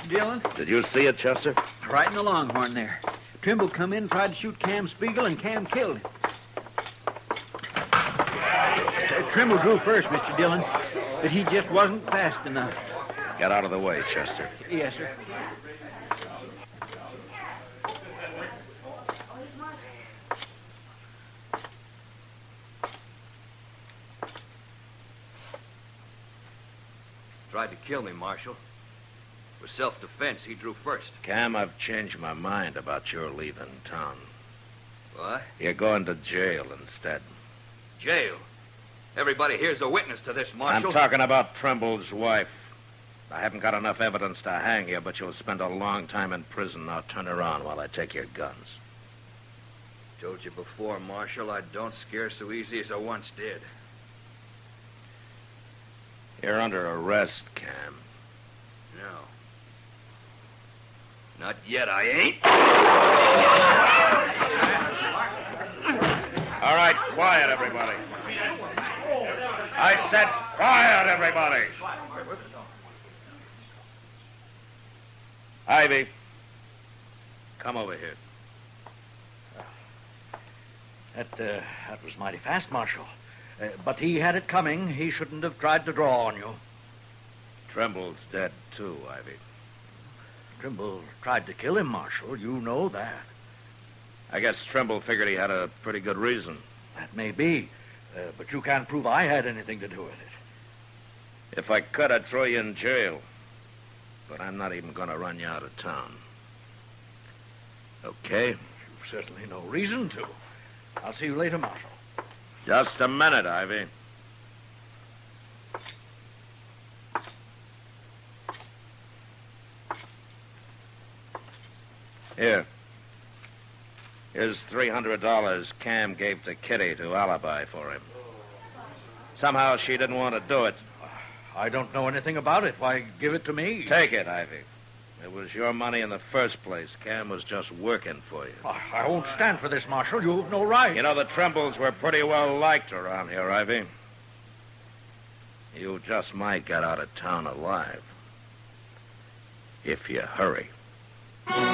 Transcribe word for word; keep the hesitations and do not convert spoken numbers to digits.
Dillon. Did you see it, Chester? Right in the Longhorn there. Trimble come in, tried to shoot Cam Spiegel, and Cam killed him. Uh, Trimble drew first, Mister Dillon, but he just wasn't fast enough. Get out of the way, Chester. Yes, sir. Tried to kill me, Marshal. For self-defense, he drew first. Cam, I've changed my mind about your leaving town. What? You're going to jail instead. Jail? Everybody here's a witness to this, Marshal. I'm talking about Trimble's wife. I haven't got enough evidence to hang you, but you'll spend a long time in prison. Now turn around while I take your guns. Told you before, Marshal, I don't scare so easy as I once did. You're under arrest, Cam. No. Not yet, I ain't. All right, quiet, everybody. I said quiet, everybody. Ivy, come over here. That, uh, that was mighty fast, Marshal. Uh, but he had it coming. He shouldn't have tried to draw on you. Trimble's dead, too, Ivy. Trimble tried to kill him, Marshal. You know that. I guess Trimble figured he had a pretty good reason. That may be. Uh, but you can't prove I had anything to do with it. If I could, I'd throw you in jail. But I'm not even going to run you out of town. Okay? You've certainly no reason to. I'll see you later, Marshal. Just a minute, Ivy. Here. Here's three hundred dollars Cam gave to Kitty to alibi for him. Somehow she didn't want to do it. I don't know anything about it. Why, give it to me. Take it, Ivy. It was your money in the first place. Cam was just working for you. I, I won't stand for this, Marshal. You have no right. You know, the Trimbles were pretty well liked around here, Ivy. You just might get out of town alive. If you hurry.